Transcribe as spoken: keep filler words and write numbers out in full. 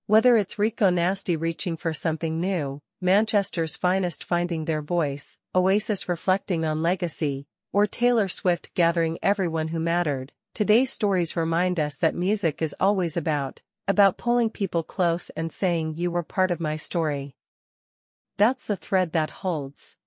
Whether it's Rico Nasty reaching for something new, Manchester's Finest finding their voice, Oasis reflecting on legacy, or Taylor Swift gathering everyone who mattered, today's stories remind us that music is always about, about pulling people close and saying you were part of my story. That's the thread that holds.